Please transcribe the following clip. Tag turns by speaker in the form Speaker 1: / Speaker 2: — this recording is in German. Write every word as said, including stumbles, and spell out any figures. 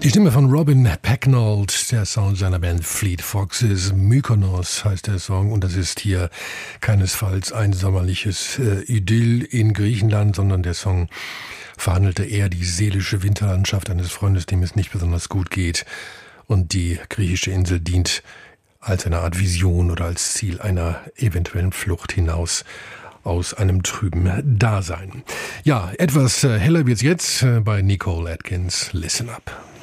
Speaker 1: Die Stimme von Robin Pecknold, der Sound seiner Band Fleet Foxes. Mykonos heißt der Song und das ist hier keinesfalls ein sommerliches äh, Idyll in Griechenland, sondern der Song verhandelte eher die seelische Winterlandschaft eines Freundes, dem es nicht besonders gut geht. Und die griechische Insel dient als eine Art Vision oder als Ziel einer eventuellen Flucht hinaus aus einem trüben Dasein. Ja, etwas heller wird's jetzt bei Nicole Atkins. Listen Up.